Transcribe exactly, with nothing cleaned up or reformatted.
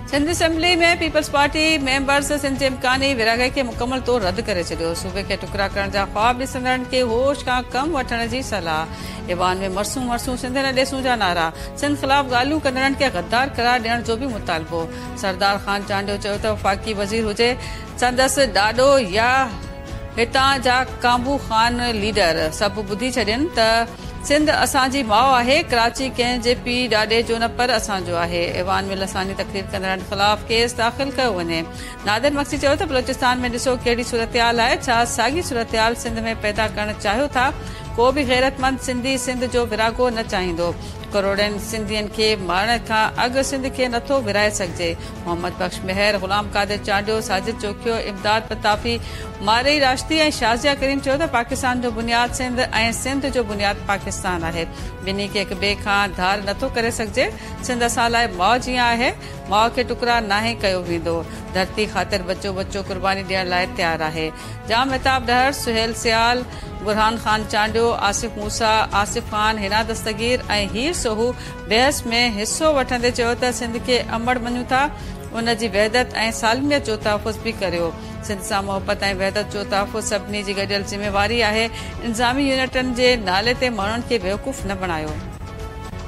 Sindh assembly में peoples party members Sindh जे इम्कानी विरहाङे खे मुकमल तौर रद्द करे छॾियो। सूबे खे टुकड़ा करण जा ख़्वाब ॾिसंदड़नि खे होश खां कम वठण जी सलाह। ईवान में मरसूं मरसूं सिंध न ॾेसूं जा नारा। सिंध ख़िलाफ़ ॻाल्हियूं कंदड़नि खे गद्दार करार ॾियण जो बि मुतालबो। सरदार ख़ान चांडियो चयो त वफ़ाक़ी वज़ीर हुजे संदसि ॾाॾो या हितां जा काबू ख़ान लीडर सभु ॿुधी छॾनि त सिंध असांजी माउ आहे, कराची कंहिं जे पीउ ॾाॾे जो न पर असांजो आहे। ईवान में लसानी तकरीर कंदड़नि ख़िलाफ़ केस दाख़िल कयो वञे। नादिर मक्सी चयो त बलोचिस्तान में ॾिसो कहिड़ी सूरतहाल आहे। छा साॻी सूरतहाल सिंध में पैदा करणु चाहियो था? को बि गैरतमंद सिंधी सिंध जो विरागो न चाहींदो। करोड़नि सिंधियुनि खे मारण खां अॻु सिंध खे नथो विराए सघिजे। मोहम्मद बख्श मेहर, गुलाम कादिर चांडियो, साजिद चोखियो, इमदाद पताफी, मारई राशिदी ऐं शाज़िया करीम चयो त पाकिस्तान जो बुनियाद सिंध ऐं सिंध जो बुनियाद पाकिस्तान आहे। ॿिन्ही खे हिक ॿिए खां धार नथो करे सघिजे। सिंध असां लाइ माउ जीअं आहे, माउ खे टुकड़ा नाहे कयो वेंदो। धरती ख़ातिर बचो बचो कुर्बानी ॾियण लाइ तयारु आहे। जाम मेहताब डहर, सुहेल सियाल, बुरहान ख़ान चांडियो, आसिफ मूसा, आसिफ ख़ान, हिना दस्तगीर ऐं हीर सोहू बहस में हिसो वठंदे चयो त सिंध खे अमड़ मञूं था, उन जी वहदत ऐं सालमियत जो तहफ़ुज़ बि करियो। सिंध सां मोहबत ऐं वहदत जो तहफ़ुज़ सभिनी जी गॾियल ज़िम्मेवारी आहे। इंतज़ामी यूनिटनि जे नाले ते माण्हुनि खे बेवकूफ़ न बणायो।